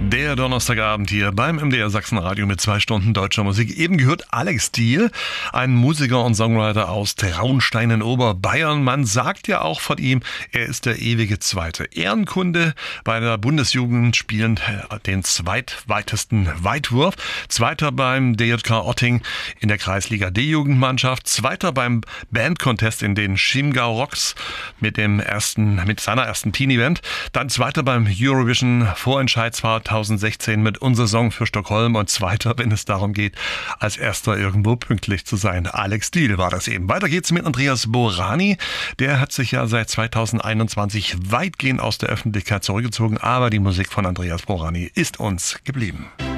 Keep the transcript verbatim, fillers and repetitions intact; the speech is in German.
Der Donnerstagabend hier beim M D R Sachsenradio mit zwei Stunden deutscher Musik. Eben gehört Alex Diehl, ein Musiker und Songwriter aus Traunstein in Oberbayern. Man sagt ja auch von ihm, er ist der ewige Zweite. Ehrenkunde bei der Bundesjugend, spielend den zweitweitesten Weitwurf. Zweiter beim D J K Otting in der Kreisliga D-Jugendmannschaft. Zweiter beim Bandcontest in den Chiemgau Rocks mit dem ersten, mit seiner ersten Teen-Event. Dann Zweiter beim Eurovision Vorentscheid zweitausendsechzehn mit Unser Song für Stockholm und Zweiter, wenn es darum geht, als Erster irgendwo pünktlich zu sein. Alex Diehl war das eben. Weiter geht's mit Andreas Borani. Der hat sich ja seit zweitausendeinundzwanzig weitgehend aus der Öffentlichkeit zurückgezogen, aber die Musik von Andreas Borani ist uns geblieben.